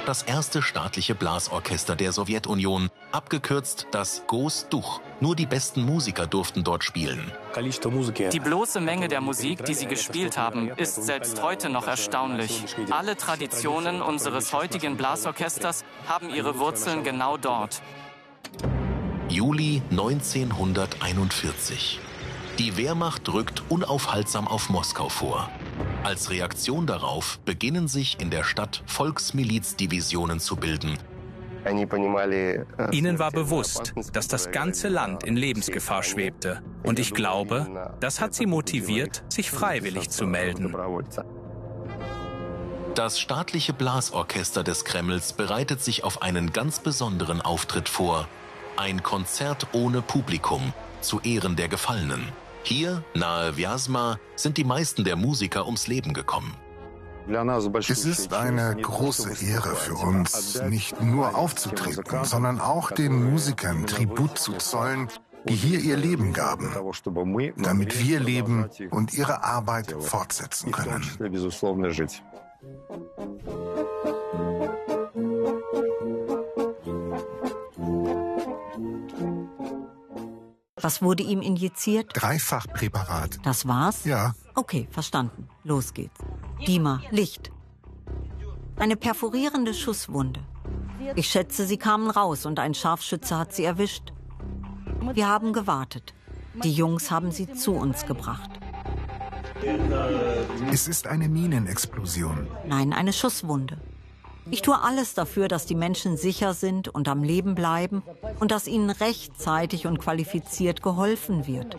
das erste staatliche Blasorchester der Sowjetunion, abgekürzt das Gosduch. Nur die besten Musiker durften dort spielen. Die bloße Menge der Musik, die sie gespielt haben, ist selbst heute noch erstaunlich. Alle Traditionen unseres heutigen Blasorchesters haben ihre Wurzeln genau dort. Juli 1941. Die Wehrmacht rückt unaufhaltsam auf Moskau vor. Als Reaktion darauf beginnen sich in der Stadt Volksmilizdivisionen zu bilden. Ihnen war bewusst, dass das ganze Land in Lebensgefahr schwebte. Und ich glaube, das hat sie motiviert, sich freiwillig zu melden. Das staatliche Blasorchester des Kremls bereitet sich auf einen ganz besonderen Auftritt vor. Ein Konzert ohne Publikum, zu Ehren der Gefallenen. Hier, nahe Wjasma, sind die meisten der Musiker ums Leben gekommen. Es ist eine große Ehre für uns, nicht nur aufzutreten, sondern auch den Musikern Tribut zu zollen, die hier ihr Leben gaben, damit wir leben und ihre Arbeit fortsetzen können. Was wurde ihm injiziert? Dreifachpräparat. Das war's? Ja. Okay, verstanden. Los geht's. Dima, Licht. Eine perforierende Schusswunde. Ich schätze, sie kamen raus und ein Scharfschütze hat sie erwischt. Wir haben gewartet. Die Jungs haben sie zu uns gebracht. Es ist eine Minenexplosion. Nein, eine Schusswunde. Ich tue alles dafür, dass die Menschen sicher sind und am Leben bleiben und dass ihnen rechtzeitig und qualifiziert geholfen wird,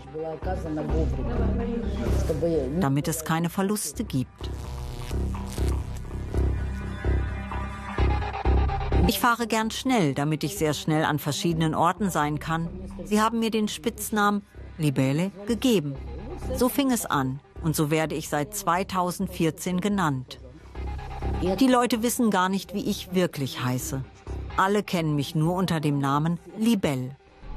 damit es keine Verluste gibt. Ich fahre gern schnell, damit ich sehr schnell an verschiedenen Orten sein kann. Sie haben mir den Spitznamen Libelle gegeben. So fing es an und so werde ich seit 2014 genannt. Die Leute wissen gar nicht, wie ich wirklich heiße. Alle kennen mich nur unter dem Namen Libelle.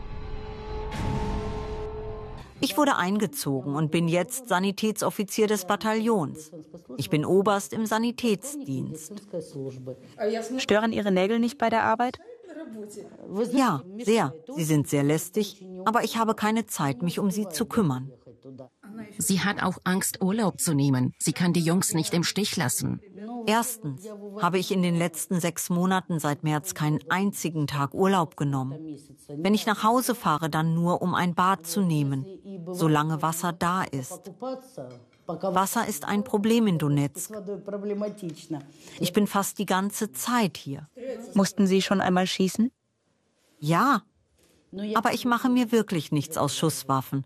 Ich wurde eingezogen und bin jetzt Sanitätsoffizier des Bataillons. Ich bin Oberst im Sanitätsdienst. Stören Ihre Nägel nicht bei der Arbeit? Ja, sehr. Sie sind sehr lästig, aber ich habe keine Zeit, mich um sie zu kümmern. Sie hat auch Angst, Urlaub zu nehmen. Sie kann die Jungs nicht im Stich lassen. Erstens habe ich in den letzten 6 Monaten seit März keinen einzigen Tag Urlaub genommen. Wenn ich nach Hause fahre, dann nur, um ein Bad zu nehmen, solange Wasser da ist. Wasser ist ein Problem in Donezk. Ich bin fast die ganze Zeit hier. Mussten Sie schon einmal schießen? Ja, aber ich mache mir wirklich nichts aus Schusswaffen.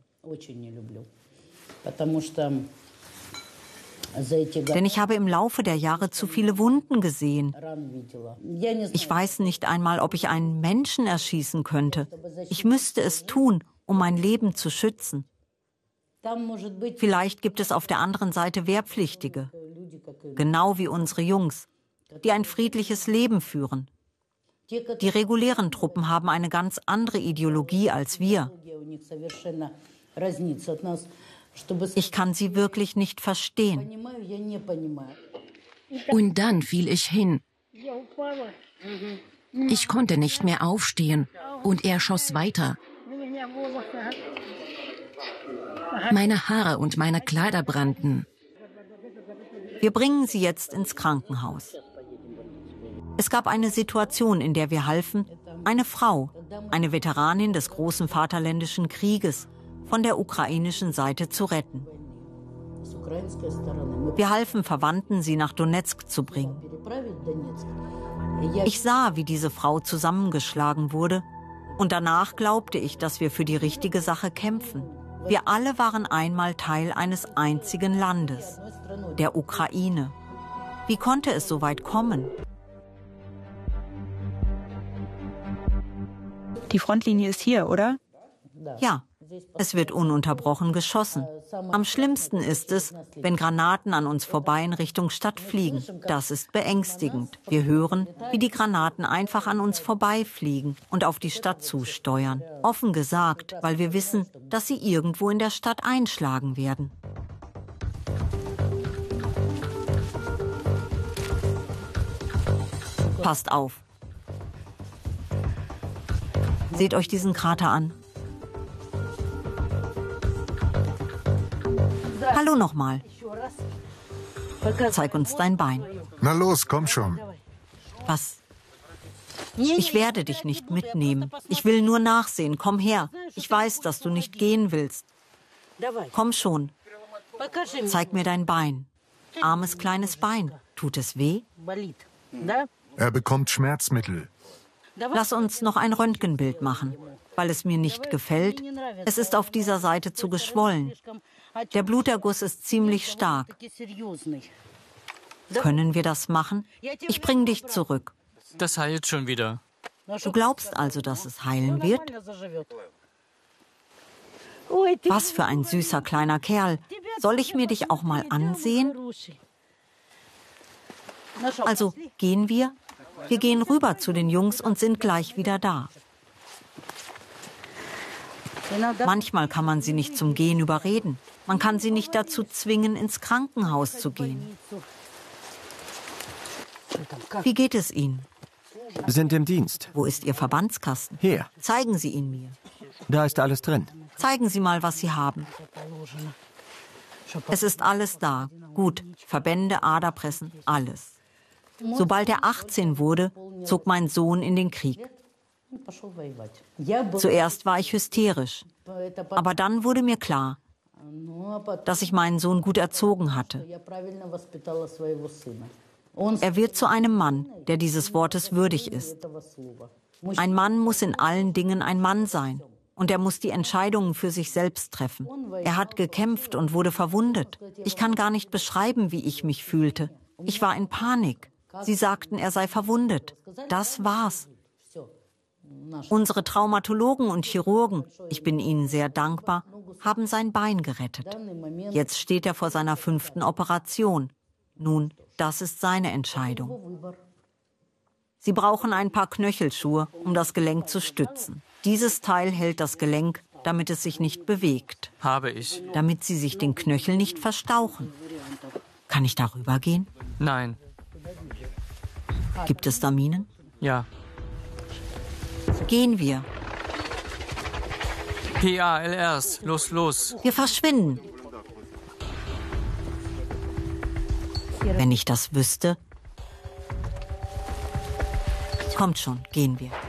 Denn ich habe im Laufe der Jahre zu viele Wunden gesehen. Ich weiß nicht einmal, ob ich einen Menschen erschießen könnte. Ich müsste es tun, um mein Leben zu schützen. Vielleicht gibt es auf der anderen Seite Wehrpflichtige, genau wie unsere Jungs, die ein friedliches Leben führen. Die regulären Truppen haben eine ganz andere Ideologie als wir. Ich kann sie wirklich nicht verstehen. Und dann fiel ich hin. Ich konnte nicht mehr aufstehen und er schoss weiter. Meine Haare und meine Kleider brannten. Wir bringen sie jetzt ins Krankenhaus. Es gab eine Situation, in der wir halfen, eine Frau, eine Veteranin des großen Vaterländischen Krieges, von der ukrainischen Seite zu retten. Wir halfen Verwandten, sie nach Donezk zu bringen. Ich sah, wie diese Frau zusammengeschlagen wurde, und danach glaubte ich, dass wir für die richtige Sache kämpfen. Wir alle waren einmal Teil eines einzigen Landes, der Ukraine. Wie konnte es so weit kommen? Die Frontlinie ist hier, oder? Ja, es wird ununterbrochen geschossen. Am schlimmsten ist es, wenn Granaten an uns vorbei in Richtung Stadt fliegen. Das ist beängstigend. Wir hören, wie die Granaten einfach an uns vorbeifliegen und auf die Stadt zusteuern. Offen gesagt, weil wir wissen, dass sie irgendwo in der Stadt einschlagen werden. Passt auf. Seht euch diesen Krater an. Hallo nochmal. Zeig uns dein Bein. Na los, komm schon. Was? Ich werde dich nicht mitnehmen. Ich will nur nachsehen. Komm her. Ich weiß, dass du nicht gehen willst. Komm schon. Zeig mir dein Bein. Armes kleines Bein. Tut es weh? Er bekommt Schmerzmittel. Lass uns noch ein Röntgenbild machen, weil es mir nicht gefällt. Es ist auf dieser Seite zu geschwollen. Der Bluterguss ist ziemlich stark. Können wir das machen? Ich bringe dich zurück. Das heilt schon wieder. Du glaubst also, dass es heilen wird? Was für ein süßer kleiner Kerl. Soll ich mir dich auch mal ansehen? Also, gehen wir? Wir gehen rüber zu den Jungs und sind gleich wieder da. Manchmal kann man sie nicht zum Gehen überreden. Man kann sie nicht dazu zwingen, ins Krankenhaus zu gehen. Wie geht es Ihnen? Sind im Dienst. Wo ist Ihr Verbandskasten? Hier. Zeigen Sie ihn mir. Da ist alles drin. Zeigen Sie mal, was Sie haben. Es ist alles da. Gut, Verbände, Aderpressen, alles. Sobald er 18 wurde, zog mein Sohn in den Krieg. Zuerst war ich hysterisch. Aber dann wurde mir klar, dass ich meinen Sohn gut erzogen hatte. Er wird zu einem Mann, der dieses Wortes würdig ist. Ein Mann muss in allen Dingen ein Mann sein. Und er muss die Entscheidungen für sich selbst treffen. Er hat gekämpft und wurde verwundet. Ich kann gar nicht beschreiben, wie ich mich fühlte. Ich war in Panik. Sie sagten, er sei verwundet. Das war's. Unsere Traumatologen und Chirurgen, ich bin ihnen sehr dankbar, haben sein Bein gerettet. Jetzt steht er vor seiner 5. Operation. Nun, das ist seine Entscheidung. Sie brauchen ein paar Knöchelschuhe, um das Gelenk zu stützen. Dieses Teil hält das Gelenk, damit es sich nicht bewegt. Habe ich. Damit Sie sich den Knöchel nicht verstauchen. Kann ich darüber gehen? Nein. Gibt es da Minen? Ja. Gehen wir. PALRs, los. Wir verschwinden. Wenn ich das wüsste. Kommt schon, gehen wir.